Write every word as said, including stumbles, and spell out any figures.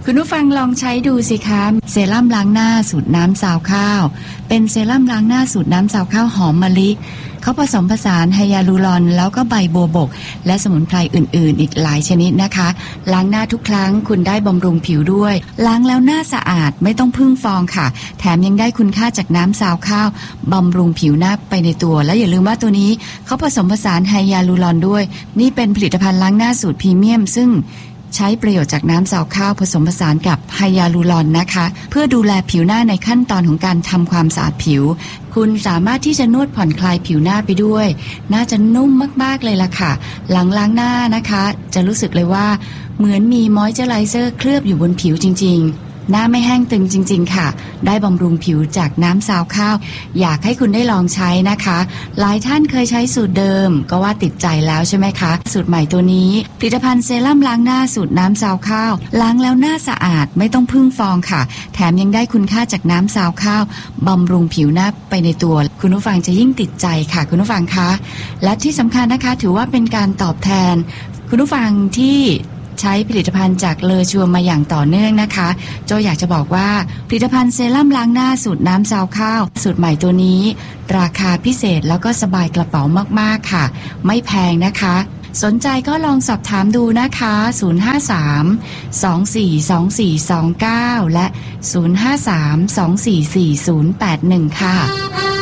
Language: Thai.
คุณผู้ฟังลองใช้ดูสิคะเซรั่มล้างหน้าสูตรน้ำซาวข้าวเป็นเซรั่มล้างหน้าสูตรน้ำซาวข้าวหอมมะลิเขาผสมผสานไฮยาลูรอนแล้วก็ใบโบวบกและสมุนไพรอื่นๆอีกหลายชนิดนะคะล้างหน้าทุกครั้งคุณได้บำรุงผิวด้วยล้างแล้วหน้าสะอาดไม่ต้องพึ่งฟองค่ะแถมยังได้คุณค่าจากน้ำซาวข้าวบำรุงผิวหน้าไปในตัวและอย่าลืมว่าตัวนี้เขาผสมผสานไฮยาลูรอนด้วยนี่เป็นผลิตภัณฑ์ล้างหน้าสูตรพรีเมียมซึ่งใช้ประโยชน์จากน้ำซาวข้าวผสมผสานกับไฮยาลูรอนนะคะเพื่อดูแลผิวหน้าในขั้นตอนของการทำความสะอาดผิวคุณสามารถที่จะนวดผ่อนคลายผิวหน้าไปด้วยน่าจะนุ่มมากๆเลยล่ะค่ะหลังล้างหน้านะคะจะรู้สึกเลยว่าเหมือนมีมอยเจอไรเซอร์เคลือบอยู่บนผิวจริงๆหน้าไม่แห้งตึงจริงๆค่ะได้บำรุงผิวจากน้ำซาวข้าวอยากให้คุณได้ลองใช้นะคะหลายท่านเคยใช้สูตรเดิมก็ว่าติดใจแล้วใช่ไหมคะสูตรใหม่ตัวนี้ผลิตภัณฑ์เซรั่มล้างหน้าสูตรน้ำซาวข้าวล้างแล้วหน้าสะอาดไม่ต้องพึ่งฟองค่ะแถมยังได้คุณค่าจากน้ำซาวข้าวบำรุงผิวหน้าไปในตัวคุณผู้ฟังจะยิ่งติดใจค่ะคุณผู้ฟังคะและที่สำคัญนะคะถือว่าเป็นการตอบแทนคุณผู้ฟังที่ใช้ผลิตภัณฑ์จากเลอชัวมาอย่างต่อเนื่องนะคะโจอยากจะบอกว่าผลิตภัณฑ์เซรั่มล้างหน้าสูตรน้ำซาวข้าวสูตรใหม่ตัวนี้ราคาพิเศษแล้วก็สบายกระเป๋ามากๆค่ะไม่แพงนะคะสนใจก็ลองสอบถามดูนะคะศูนย์ ห้า สาม สอง สี่ สอง สี่ สอง เก้าและศูนย์ ห้า สาม สอง สี่ สี่ ศูนย์ แปด หนึ่งค่ะ